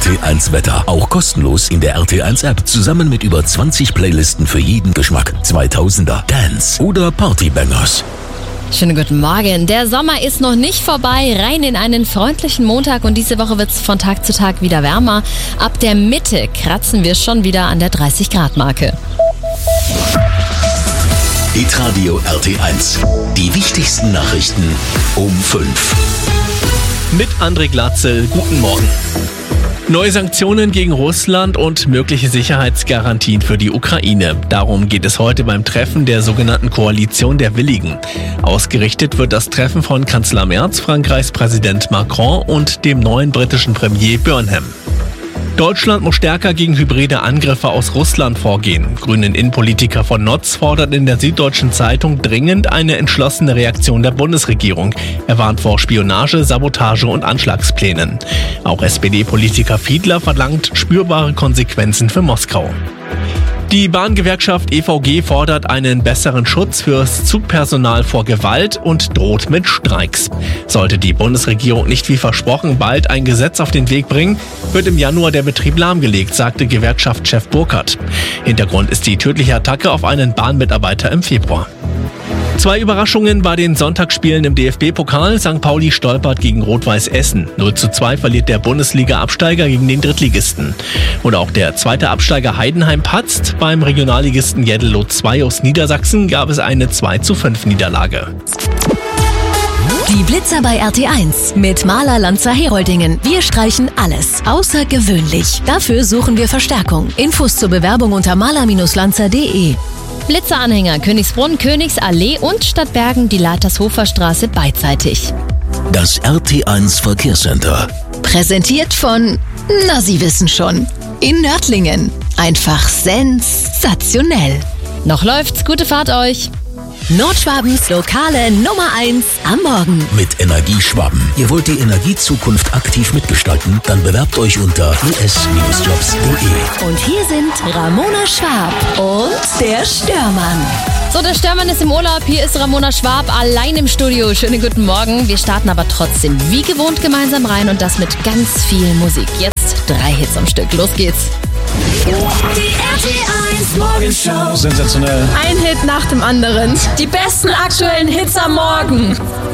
RT1 Wetter. Auch kostenlos in der RT1 App. Zusammen mit über 20 Playlisten für jeden Geschmack. 2000er, Dance oder Partybangers. Schönen guten Morgen. Der Sommer ist noch nicht vorbei. Rein in einen freundlichen Montag und diese Woche wird es von Tag zu Tag wieder wärmer. Ab der Mitte kratzen wir schon wieder an der 30-Grad-Marke. Hitradio RT1. Die wichtigsten Nachrichten um 5. Mit André Glatzel, guten Morgen. Neue Sanktionen gegen Russland und mögliche Sicherheitsgarantien für die Ukraine. Darum geht es heute beim Treffen der sogenannten Koalition der Willigen. Ausgerichtet wird das Treffen von Kanzler Merz, Frankreichs Präsident Macron und dem neuen britischen Premier Burnham. Deutschland muss stärker gegen hybride Angriffe aus Russland vorgehen. Grünen Innenpolitiker von Notz fordert in der Süddeutschen Zeitung dringend eine entschlossene Reaktion der Bundesregierung. Er warnt vor Spionage, Sabotage und Anschlagsplänen. Auch SPD-Politiker Fiedler verlangt spürbare Konsequenzen für Moskau. Die Bahngewerkschaft EVG fordert einen besseren Schutz fürs Zugpersonal vor Gewalt und droht mit Streiks. Sollte die Bundesregierung nicht wie versprochen bald ein Gesetz auf den Weg bringen, wird im Januar der Betrieb lahmgelegt, sagte Gewerkschaftschef Burkhardt. Hintergrund ist die tödliche Attacke auf einen Bahnmitarbeiter im Februar. 2 Überraschungen bei den Sonntagsspielen im DFB-Pokal. St. Pauli stolpert gegen Rot-Weiß Essen. 0:2 verliert der Bundesliga-Absteiger gegen den Drittligisten. Und auch der zweite Absteiger Heidenheim patzt. Beim Regionalligisten Jeddelo 2 aus Niedersachsen gab es eine 2:5 Niederlage. Die Blitzer bei RT1 mit Maler Lanzer Heroldingen. Wir streichen alles außergewöhnlich. Dafür suchen wir Verstärkung. Infos zur Bewerbung unter maler-lanzer.de. Blitzeranhänger Königsbrunn, Königsallee und Stadtbergen die Latershofer Straße beidseitig. Das RT1 Verkehrscenter. Präsentiert von, na Sie wissen schon, in Nördlingen. Einfach sensationell. Noch läuft's, gute Fahrt euch. Nordschwabens lokale Nummer 1 am Morgen. Mit Energieschwaben. Ihr wollt die Energiezukunft aktiv mitgestalten? Dann bewerbt euch unter es-jobs.de. Und hier sind Ramona Schwab und der Störmann. So, der Störmann ist im Urlaub. Hier ist Ramona Schwab allein im Studio. Schönen guten Morgen. Wir starten aber trotzdem wie gewohnt gemeinsam rein und das mit ganz viel Musik. Jetzt 3 Hits am Stück. Los geht's. Die RT1 Morgenshow. Sensationell. Ein Hit nach dem anderen. Die besten aktuellen Hits am Morgen.